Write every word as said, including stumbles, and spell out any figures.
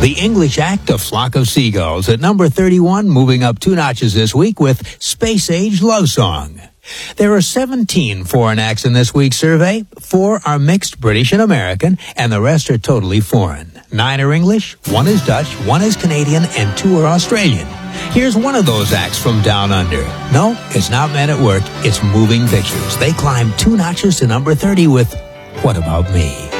The English act, A Flock of Seagulls, at number thirty-one, moving up two notches this week with Space Age Love Song. There are seventeen foreign acts in this week's survey. Four are mixed British and American, and the rest are totally foreign. Nine are English, one is Dutch, one is Canadian, and two are Australian. Here's one of those acts from Down Under. No, it's not Men at Work, it's Moving Pictures. They climb two notches to number thirty with What About Me?